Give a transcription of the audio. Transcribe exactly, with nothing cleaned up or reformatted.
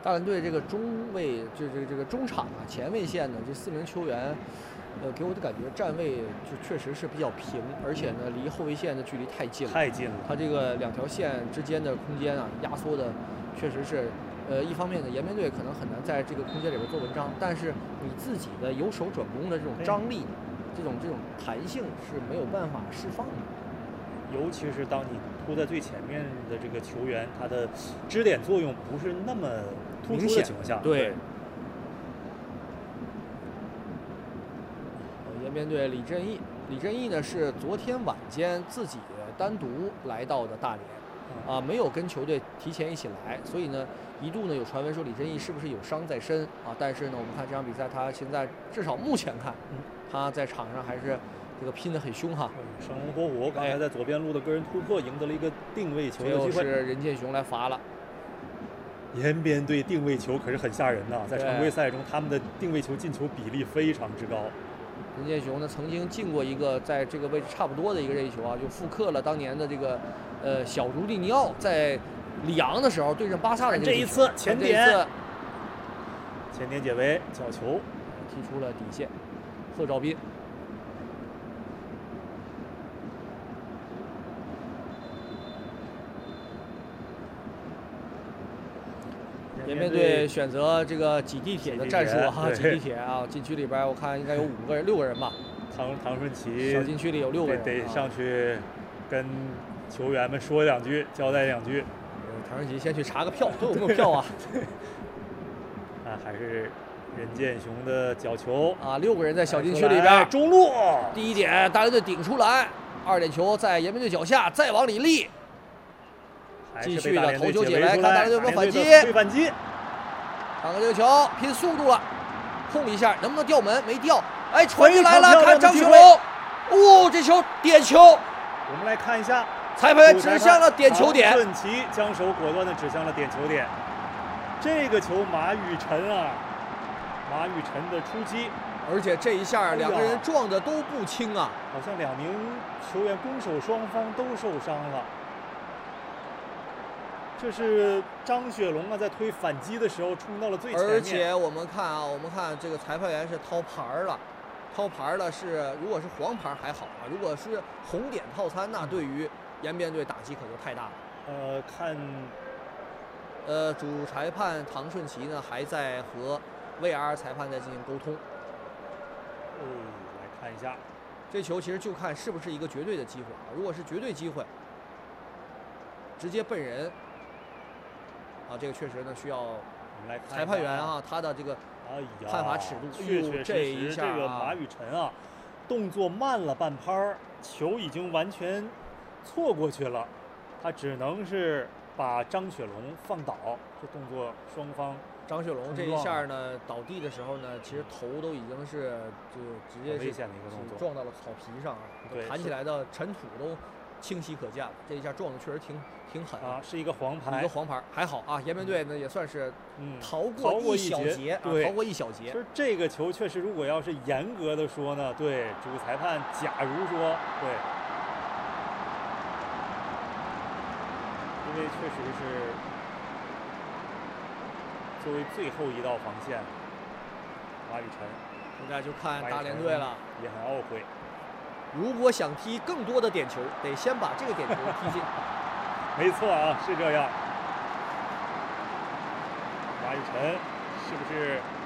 大连队这个中卫，就这个这个中场啊，前卫线的这四名球员，呃，给我的感觉站位就确实是比较平，而且呢，离后卫线的距离太近了。 太近了。 他这个两条线之间的空间啊，压缩的确实是，呃，一方面呢，延边队可能很难在这个空间里边做文章，但是你自己的由守转攻的这种张力，这种这种弹性是没有办法释放的。 尤其是当你突在最前面的这个球员，他的支点作用不是那么突出的情况下， 对。延边队李振义，李振义呢是昨天晚间自己单独来到的大连，啊，没有跟球队提前一起来，所以呢，一度呢有传闻说李振义是不是有伤在身啊？但是呢，我们看这场比赛，他现在至少目前看，他在场上还是这个拼得很凶哈， 生龙活虎。刚才在左边路的个人突破，赢得了一个定位球的机会。 是任建雄来罚了。 延边队定位球可是很吓人呐，在常规赛中，他们的定位球进球比例非常之高。 任建雄呢曾经进过一个在这个位置差不多的一个任意球啊，就复刻了当年的这个呃小儒蒂尼奥在里昂的时候对阵巴萨的这一次前点，前点解围角球踢出了底线，贺兆斌。延边队选择这个挤地铁的战术啊，挤地铁啊，禁区里边我看应该有五个人、六个人吧。 唐唐顺奇小禁区里有六个人， 得上去跟球员们说两句，交代两句。 唐顺奇先去查个票，都有没有票啊？ 啊，还是任建雄的角球啊，六个人在小禁区里边， 中路第一点，大连队顶出来，二点球在延边队脚下，再往里立。继续的头球解围，看大连队有没有反击？ 反击， 看看这个球，拼速度了，碰一下，能不能掉门？没掉。哎，传进来了，看张雪龙，哦，这球点球。 我们来看一下， 裁判员指向了点球点。 顺其将手果断的指向了点球点。这个球马宇辰啊，马宇辰的出击， 而且这一下两个人撞的都不轻啊， 好像两名球员攻守双方都受伤了。这是张雪龙啊，在推反击的时候冲到了最前面。 而且我们看啊，我们看这个裁判员是掏牌了，掏牌了是，如果是黄牌还好啊，如果是红点套餐，那对于延边队打击可就太大了。 呃，看， 呃，主裁判唐顺奇呢还在和 V R 裁判在进行沟通。 嗯，来看一下， 这球其实就看是不是一个绝对的机会啊，如果是绝对机会，直接奔人。啊，这个确实呢需要裁判员啊，他的这个判罚尺度。 确确实实，这个马宇辰啊，动作慢了半拍儿，球已经完全错过去了，他只能是把张雪龙放倒。这动作双方， 张雪龙这一下呢倒地的时候呢，其实头都已经是就直接是危险的一个动作， 撞到了草皮上啊，弹起来的尘土都清晰可见了。这一下撞的确实挺。挺狠啊，是一个黄牌， 一个黄牌还好啊。延边队呢也算是逃过一小劫， 对，逃过一小劫。 其实这个球确实，如果要是严格的说呢，对主裁判，假如说对，因为确实是作为最后一道防线，马宇辰， 现在就看大连队了， 也很懊悔。 如果想踢更多的点球，得先把这个点球踢进。 没错啊，是这样。马宇辰是不是